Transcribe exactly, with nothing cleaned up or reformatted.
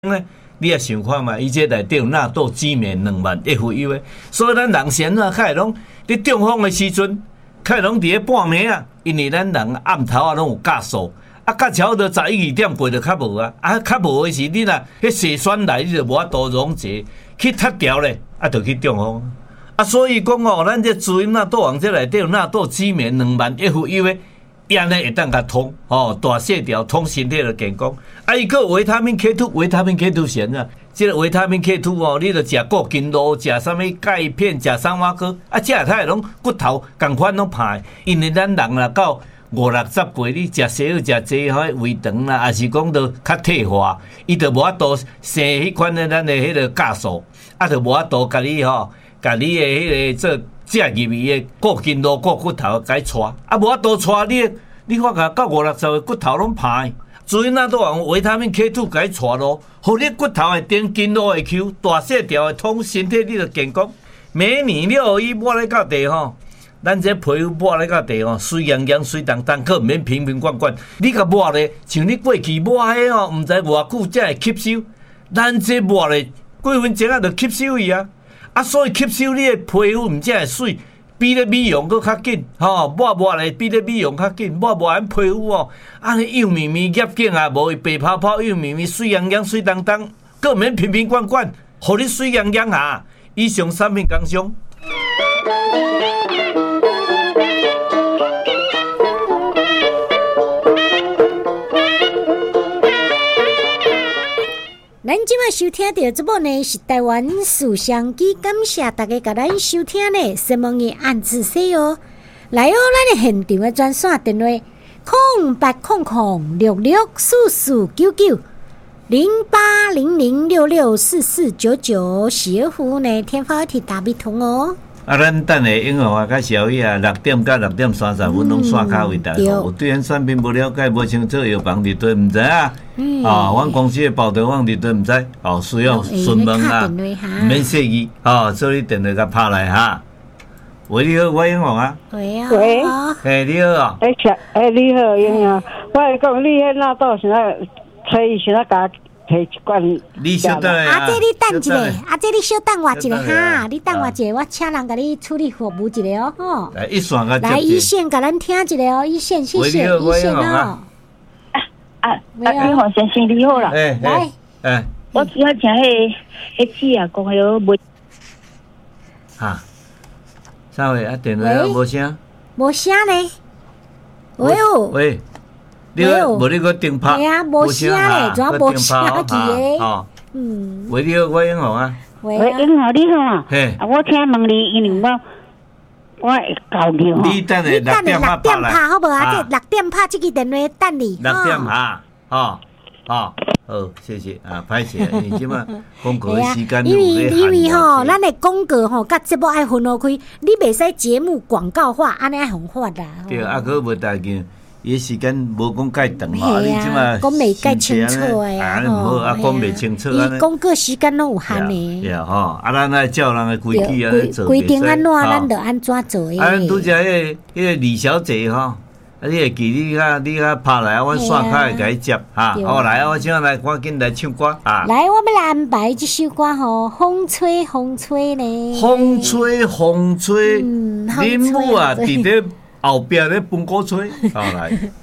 呢，你也想看嘛？伊这内底有纳豆知名两万 F U 的，所以咱人先啊，开拢伫中风的时阵，开拢伫咧半暝啊，因为咱人暗头啊拢有假数。啊，甲超到十一二点过就较无啊，啊，较无的是你若迄血栓来，你就无法度溶解，去脱掉咧，啊，就去中风。啊，所以讲哦，咱这滋阴纳豆王这内底有纳豆知名两万 F U 的，安尼会当甲通哦，大细条通身体的健康。啊，伊个维他命 K 二，维他命 K 二神啊，这个维他命 K 二哦，你着食固筋露，食啥物钙片，食三花科，啊，食太拢骨头共款拢歹，因为咱人啦到五六十岁，你食西药食济，迄胃肠啦，也是讲着较退化，伊就无法度生迄款的咱的迄个酵素，啊，就无法度甲你吼，甲你的迄个做食入去的固筋露、固骨头甲伊带，啊，无法度带你，你发觉到五六十岁骨头拢歹，所以那都用维他命 K 二甲伊带咯，互你骨头会长、筋络会 Q、大细条会通，身体你就健康。每年六一抹咧到地吼。咱这皮肤抹咧到地吼，水痒痒、水当当，可毋免瓶瓶罐罐。你甲抹咧，像你过去抹迄吼，毋知偌久才会吸收。咱这抹咧几分钟啊，就吸收伊啊。啊，所以吸收你的皮肤毋才会水，比咧美容佫较紧。吼，抹抹咧比咧美容较紧，抹抹咱皮肤哦，安尼幼绵绵、叶茎啊无白泡泡、幼绵绵、水痒痒、水当当，可毋免瓶瓶罐罐，互你水痒痒啊。以上产品工商。 咱即摆收听到这部呢是台湾思想机，感谢大家甲咱收听呢，新闻的暗自说哦。来哦，咱的现场的专线电话：空八空空六六四四九九零八零零六六四四九九，是服务呢天发提大笔通哦。 啊，咱等下永和啊，甲小雨啊，六点到六点三十分拢刷卡为大家。有对咱产品无了解、无清楚，药房伫对毋知啊。嗯、啊，阮公司的包装网伫对毋知，哦，需要询问啊，免设议，哦，所以电话甲拍来哈。喂，你好，我永和啊。 喂啊。 喂。 嘿，你好啊。 哎，小，哎，你好，永和。我讲你迄纳豆现在，所以现在甲。摕一罐， 你小等下啊！这你等一下，啊！这你小等我一下哈，你等我一下，我请人甲你处理服务一下哦，吼。 来一线个， 来一线，甲咱听一下哦，一线，谢谢，一线哦。 啊啊！你好，先生，你好啦。 哎， 来， 哎， 我主要请迄迄纸啊，讲迄无。 哈，啥话啊？电话啊，无声。 无声呢？喂哦。 喂。你个无你个电拍， 系啊，无声嘞，怎无声去诶？ 哦，嗯。喂，你好，我永和啊。 喂，永和你好啊。嘿。啊，我请问你，因为我我会搞你吼。 你等下六点拍拍来，好无啊？这六点拍这个电话等你。 六点拍，吼，吼，好，谢谢啊，歹势，因为即马广告的时间有咧限。 因为因为吼，咱的广告吼，甲节目爱分开开，你袂使节目广告化，安尼爱红发啦。 对，啊，可无大件。伊时间无讲介长嘛，你即马讲袂介清楚诶啊，好啊，讲袂清楚啊。 伊广告时间拢有限诶。 对吼，啊，咱爱照人诶规矩啊做。 规定安怎，咱着安怎做诶。 啊，咱拄只迄个迄个李小姐吼，啊，你会记你较你较拍来，阮刷卡会甲伊接哈。好来，我请来赶紧来唱歌啊！ 来，我们来安排这首歌吼，风吹风吹呢。 风吹风吹，林母啊，伫咧后壁咧分鼓吹，好来。